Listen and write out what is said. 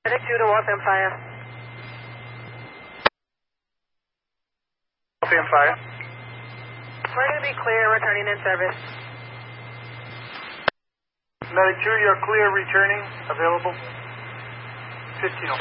Medic 2 to Waltham Fire. Waltham Fire. We're going to be clear, returning in service. Medic 2, you're clear, returning, available. 15.